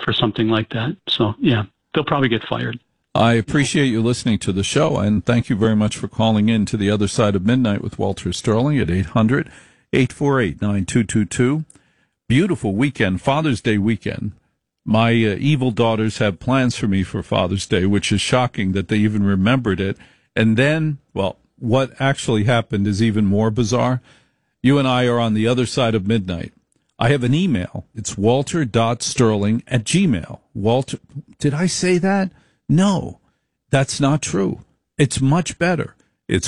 for something like that. So, yeah, they'll probably get fired. I appreciate you listening to the show, and thank you very much for calling in to The Other Side of Midnight with Walter Sterling at 800-848-9222. Beautiful weekend, Father's Day weekend. My evil daughters have plans for me for Father's Day, which is shocking that they even remembered it. And then, well, what actually happened is even more bizarre. You and I are on the other side of midnight. I have an email. It's walter.sterling@gmail. Walter, did I say that? No, that's not true. It's much better. It's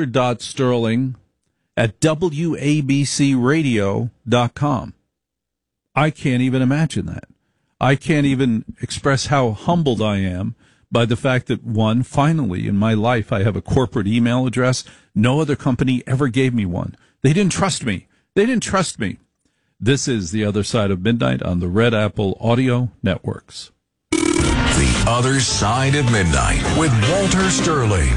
walter.sterling@wabcradio.com. I can't even imagine that. I can't even express how humbled I am by the fact that, one, finally in my life I have a corporate email address. No other company ever gave me one. They didn't trust me. This is The Other Side of Midnight on the Red Apple Audio Networks. The Other Side of Midnight with Walter Sterling.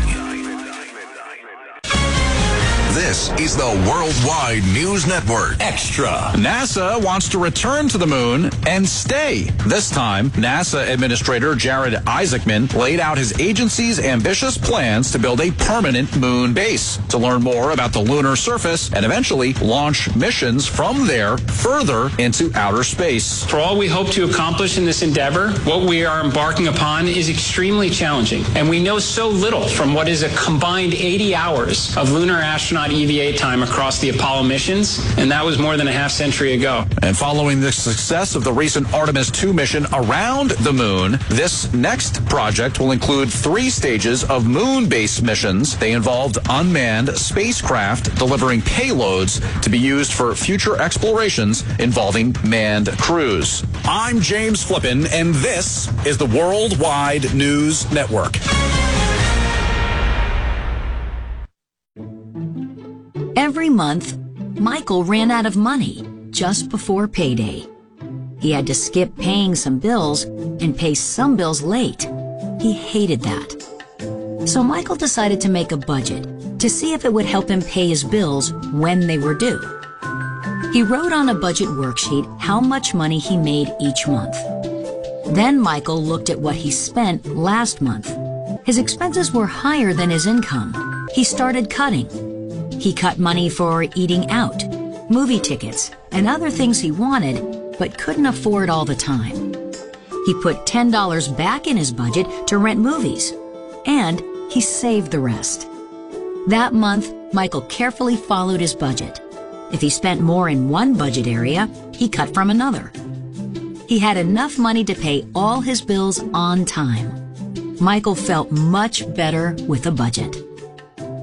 This is the Worldwide News Network. Extra. NASA wants to return to the moon and stay. This time, NASA Administrator Jared Isaacman laid out his agency's ambitious plans to build a permanent moon base, to learn more about the lunar surface and eventually launch missions from there further into outer space. For all we hope to accomplish in this endeavor, what we are embarking upon is extremely challenging, and we know so little from what is a combined 80 hours of lunar astronaut EVA time across the Apollo missions, and that was more than a half century ago. And following the success of the recent Artemis 2 mission around the moon, this next project will include 3 stages of moon-based missions. They involved unmanned spacecraft delivering payloads to be used for future explorations involving manned crews. I'm James Flippin, and this is the Worldwide News Network. Every month, Michael ran out of money just before payday. He had to skip paying some bills and pay some bills late. He hated that. So Michael decided to make a budget to see if it would help him pay his bills when they were due. He wrote on a budget worksheet how much money he made each month. Then Michael looked at what he spent last month. His expenses were higher than his income. He started cutting. He cut money for eating out, movie tickets, and other things he wanted, but couldn't afford all the time. He put $10 back in his budget to rent movies, and he saved the rest. That month, Michael carefully followed his budget. If he spent more in one budget area, he cut from another. He had enough money to pay all his bills on time. Michael felt much better with a budget.